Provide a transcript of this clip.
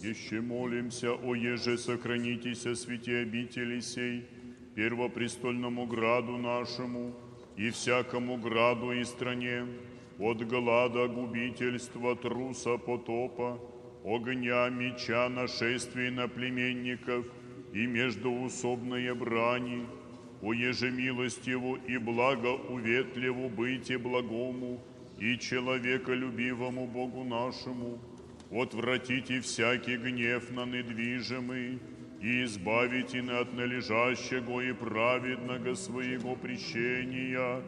Еще молимся, о еже сохранитеся святи обители сей, первопрестольному граду нашему и всякому граду и стране, от глада, губительства, труса, потопа, огня, меча, нашествий на племенников и междоусобные брани, о еже милостиву и благоуветливу быте благому и человеколюбивому Богу нашему, отвратите всякий гнев на недвижимый и избавите от належащего и праведного своего прещения,